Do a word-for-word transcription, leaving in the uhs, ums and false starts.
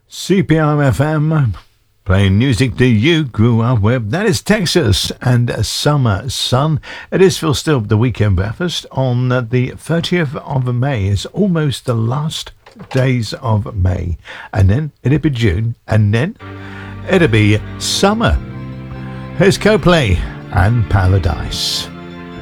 C P R F M, playing music that you grew up with. That is Texas and Summer Sun. It is still still the weekend breakfast on the thirtieth of May. It's almost the last days of May. And then it'll be June. And then it'll be summer. Here's Coldplay and Paradise.